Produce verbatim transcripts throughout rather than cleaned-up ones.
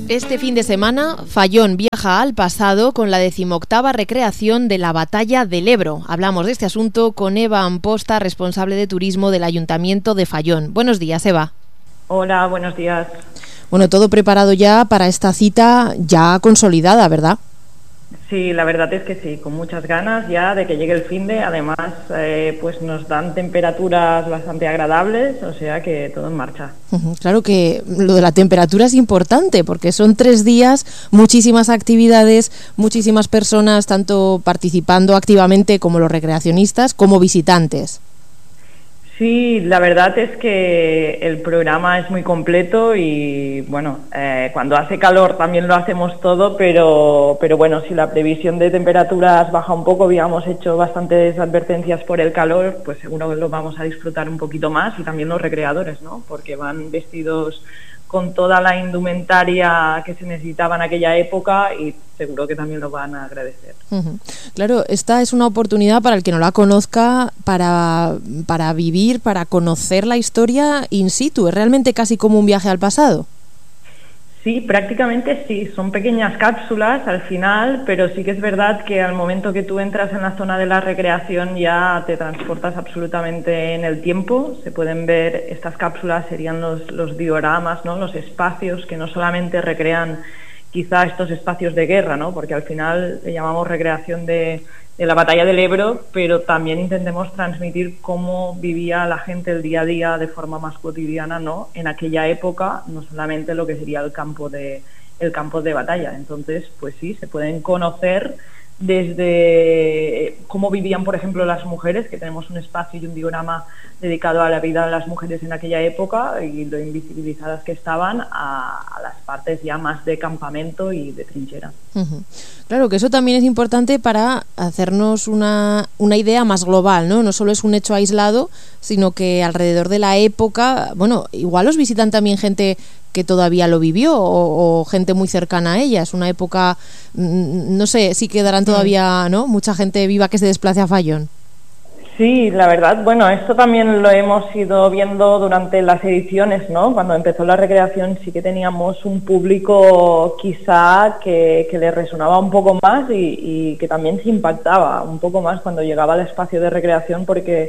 Este fin de semana, Fallón viaja al pasado con la decimoctava recreación de la Batalla del Ebro. Hablamos de este asunto con Eva Amposta, responsable de turismo del Ayuntamiento de Fallón. Buenos días, Eva. Hola, buenos días. Bueno, todo preparado ya para esta cita ya consolidada, ¿verdad? Sí, la verdad es que sí, con muchas ganas ya de que llegue el finde. Además, eh, pues nos dan temperaturas bastante agradables, o sea que todo en marcha. Claro que lo de la temperatura es importante porque son tres días, muchísimas actividades, muchísimas personas, tanto participando activamente como los recreacionistas, como visitantes. Sí, la verdad es que el programa es muy completo y bueno, eh, cuando hace calor también lo hacemos todo, pero, pero bueno, si la previsión de temperaturas baja un poco, habíamos hecho bastantes advertencias por el calor, pues seguro que lo vamos a disfrutar un poquito más, y también los recreadores, ¿no? Porque van vestidos con toda la indumentaria que se necesitaba en aquella época y seguro que también lo van a agradecer. Uh-huh. Claro, esta es una oportunidad para el que no la conozca, para, para vivir, para conocer la historia in situ. Es realmente casi como un viaje al pasado. Sí, prácticamente sí, son pequeñas cápsulas al final, pero sí que es verdad que al momento que tú entras en la zona de la recreación ya te transportas absolutamente en el tiempo. Se pueden ver, estas cápsulas serían los, los dioramas, ¿no? Los espacios que no solamente recrean quizá estos espacios de guerra, ¿no? Porque al final le llamamos recreación de, de la Batalla del Ebro, pero también intentemos transmitir cómo vivía la gente el día a día de forma más cotidiana, ¿no? En aquella época, no solamente lo que sería el campo de, el campo de batalla. Entonces, pues sí, se pueden conocer desde cómo vivían, por ejemplo, las mujeres, que tenemos un espacio y un diorama dedicado a la vida de las mujeres en aquella época y lo invisibilizadas que estaban, a, a las partes ya más de campamento y de trinchera. Uh-huh. Claro que eso también es importante para hacernos una, una idea más global, ¿no? No solo es un hecho aislado, sino que alrededor de la época, bueno, igual os visitan también gente que todavía lo vivió o, o gente muy cercana a ella. Es una época, no sé, si quedarán todavía, ¿no?, mucha gente viva que se desplace a Fallón. Sí, la verdad, bueno, esto también lo hemos ido viendo durante las ediciones, ¿no? Cuando empezó la recreación sí que teníamos un público quizá que, que le resonaba un poco más y, y que también se impactaba un poco más cuando llegaba al espacio de recreación, porque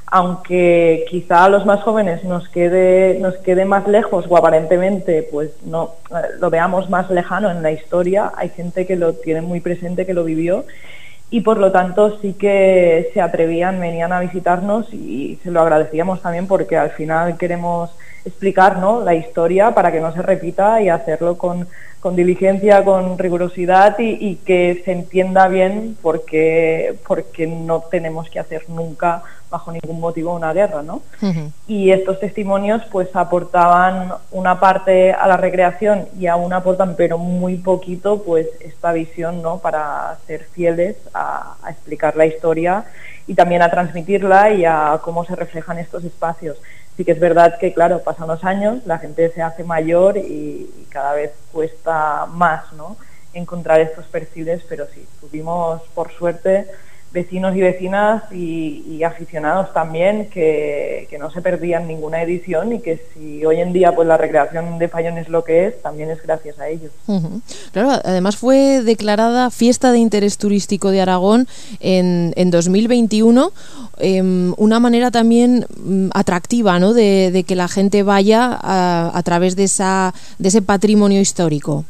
aunque quizá a los más jóvenes nos quede, nos quede más lejos o aparentemente pues no lo veamos más lejano en la historia, hay gente que lo tiene muy presente, que lo vivió. Y por lo tanto sí que se atrevían, venían a visitarnos y se lo agradecíamos también porque al final queremos explicar, ¿no?, la historia para que no se repita y hacerlo con, con diligencia, con rigurosidad y, y que se entienda bien porque, porque no tenemos que hacer nunca bajo ningún motivo una guerra, ¿no? Uh-huh. Y estos testimonios pues aportaban una parte a la recreación y aún aportan, pero muy poquito, pues esta visión, ¿no?, para ser fieles a, a explicar la historia y también a transmitirla y a cómo se reflejan estos espacios. Sí que es verdad que, claro, pasan los años, la gente se hace mayor y, y cada vez cuesta más, ¿no?, encontrar estos perfiles, pero sí, tuvimos, por suerte, vecinos y vecinas y, y aficionados también que, que no se perdían ninguna edición y que si hoy en día pues la recreación de Fallón es lo que es, también es gracias a ellos. Uh-huh. Claro, además fue declarada Fiesta de Interés Turístico de Aragón en, en dos mil veintiuno, eh, una manera también um, atractiva, ¿no?, de, de que la gente vaya a, a través de, esa, de ese patrimonio histórico.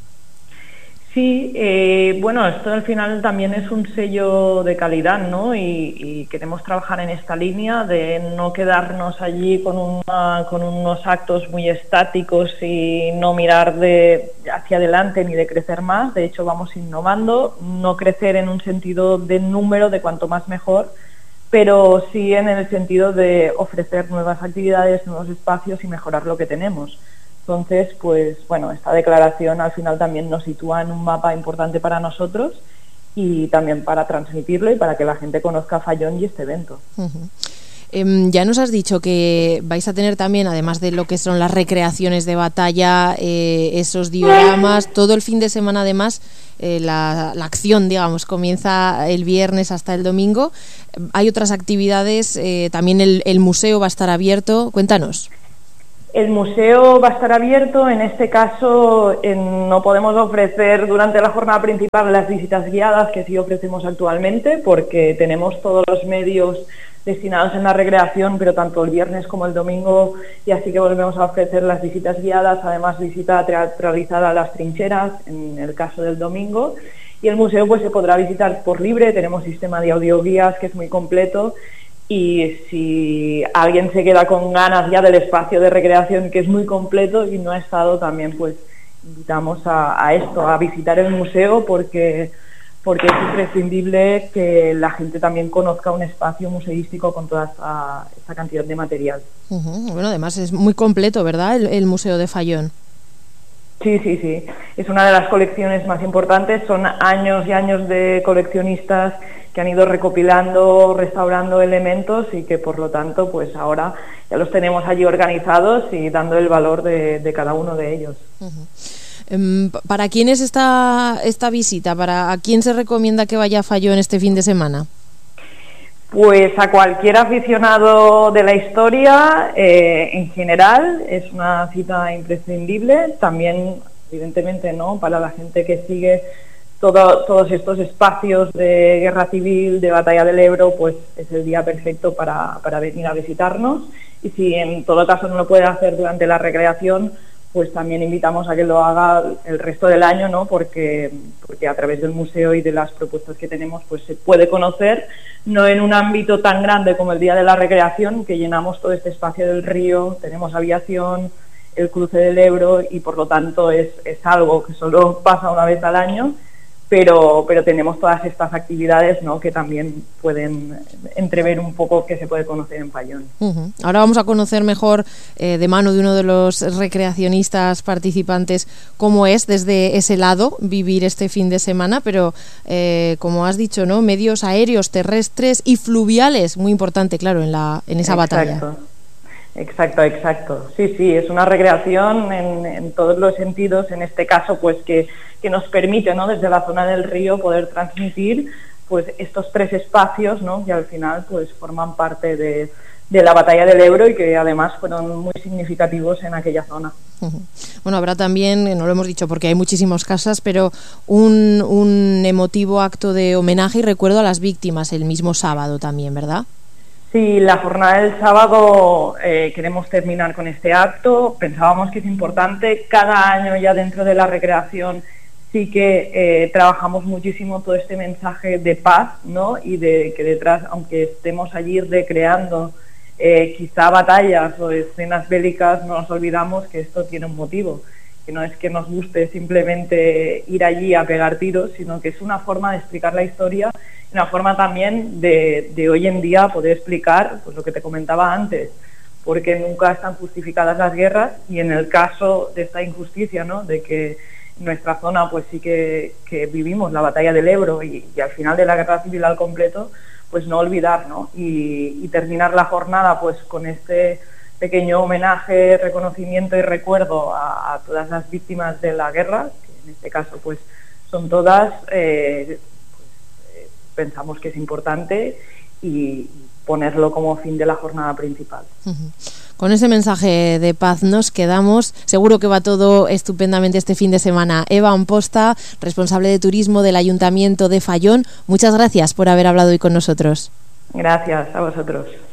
Sí, eh, bueno, esto al final también es un sello de calidad, ¿no? Y, y queremos trabajar en esta línea de no quedarnos allí con, una, con unos actos muy estáticos y no mirar de hacia adelante ni de crecer más. De hecho, vamos innovando, no crecer en un sentido de número, de cuanto más mejor, pero sí en el sentido de ofrecer nuevas actividades, nuevos espacios y mejorar lo que tenemos. Entonces, pues bueno, esta declaración al final también nos sitúa en un mapa importante para nosotros y también para transmitirlo y para que la gente conozca Fallón y este evento. Uh-huh. Eh, ya nos has dicho que vais a tener también, además de lo que son las recreaciones de batalla, eh, esos dioramas, todo el fin de semana además, eh, la, la acción, digamos, comienza el viernes hasta el domingo. Hay otras actividades, eh, también el, el museo va a estar abierto. Cuéntanos. El museo va a estar abierto, en este caso en, no podemos ofrecer durante la jornada principal las visitas guiadas que sí ofrecemos actualmente, porque tenemos todos los medios destinados en la recreación, pero tanto el viernes como el domingo ya sí que volvemos a ofrecer las visitas guiadas, además visita teatralizada a las trincheras en el caso del domingo, y el museo pues se podrá visitar por libre, tenemos sistema de audioguías que es muy completo. Y si alguien se queda con ganas ya del espacio de recreación, que es muy completo y no ha estado, también pues invitamos a, a esto, a visitar el museo, porque, porque es imprescindible que la gente también conozca un espacio museístico con toda esta, esta cantidad de material. Uh-huh. Bueno, además es muy completo, ¿verdad?, el, el Museo de Fallón. Sí, sí, sí. Es una de las colecciones más importantes. Son años y años de coleccionistas que han ido recopilando, restaurando elementos y que por lo tanto pues ahora ya los tenemos allí organizados y dando el valor de, de cada uno de ellos. Uh-huh. Um, ¿Para quién es esta, esta visita? ¿Para a quién se recomienda que vaya a Fallón este fin de semana? Pues a cualquier aficionado de la historia, eh, en general, es una cita imprescindible. También, evidentemente, ¿no?, para la gente que sigue todo, todos estos espacios de guerra civil, de batalla del Ebro, pues es el día perfecto para, para venir a visitarnos. Y si en todo caso no lo puede hacer durante la recreación, pues también invitamos a que lo haga el resto del año, ¿no?, porque, porque a través del museo y de las propuestas que tenemos, pues se puede conocer, no en un ámbito tan grande como el Día de la Recreación, que llenamos todo este espacio del río, tenemos aviación, el cruce del Ebro, y por lo tanto es, es algo que solo pasa una vez al año, pero, pero tenemos todas estas actividades, ¿no?, que también pueden entrever un poco que se puede conocer en Fallón. Uh-huh. Ahora vamos a conocer mejor, eh, de mano de uno de los recreacionistas participantes, cómo es desde ese lado vivir este fin de semana, pero eh, como has dicho, ¿no?, medios aéreos, terrestres y fluviales, muy importante, claro, en, la, en esa Exacto. batalla. Exacto, exacto. Sí, sí, es una recreación en, en todos los sentidos, en este caso pues que, que nos permite, ¿no?, desde la zona del río poder transmitir pues estos tres espacios, ¿no?, que al final pues forman parte de, de la batalla del Ebro y que además fueron muy significativos en aquella zona. Uh-huh. Bueno, habrá también, no lo hemos dicho porque hay muchísimas casas, pero un, un emotivo acto de homenaje y recuerdo a las víctimas el mismo sábado también, ¿verdad? Sí, la jornada del sábado eh, queremos terminar con este acto. Pensábamos que es importante. Cada año ya dentro de la recreación sí que eh, trabajamos muchísimo todo este mensaje de paz, ¿no?, y de que detrás, aunque estemos allí recreando eh, quizá batallas o escenas bélicas, no nos olvidamos que esto tiene un motivo, que no es que nos guste simplemente ir allí a pegar tiros, sino que es una forma de explicar la historia, una forma también de, de hoy en día poder explicar pues lo que te comentaba antes, porque nunca están justificadas las guerras, y en el caso de esta injusticia, ¿no?, de que en nuestra zona pues sí que, que vivimos la batalla del Ebro y, y al final de la guerra civil al completo, pues no olvidar, ¿no?, y, y terminar la jornada pues con este pequeño homenaje, reconocimiento y recuerdo a, a todas las víctimas de la guerra, que en este caso pues son todas, eh, pues, eh, pensamos que es importante, y ponerlo como fin de la jornada principal. Uh-huh. Con ese mensaje de paz nos quedamos. Seguro que va todo estupendamente este fin de semana. Eva Amposta, responsable de turismo del Ayuntamiento de Fallón, muchas gracias por haber hablado hoy con nosotros. Gracias a vosotros.